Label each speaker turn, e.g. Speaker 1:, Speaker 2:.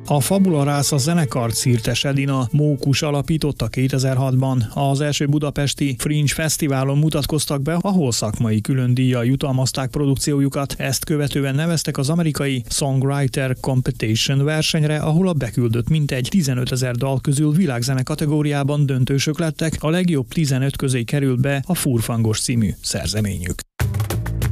Speaker 1: A Fabula Rasa zenekart Szirtes Edina Mókus alapította 2006-ban. Az első budapesti Fringe Fesztiválon mutatkoztak be, ahol szakmai különdíjjal jutalmazták produkciójukat. Ezt követően neveztek az amerikai Songwriter Competition versenyre, ahol a beküldött mintegy 15 000 dal közül világzene kategóriában döntősök lettek, a legjobb 15 közé került be a Furfangos című szerzeményük.